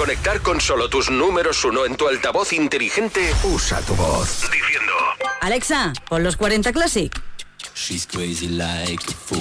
conectar con solo tus números 1 en tu altavoz inteligente, usa tu voz. Diciendo: Alexa, pon los 40 Classic. She's crazy like a fool.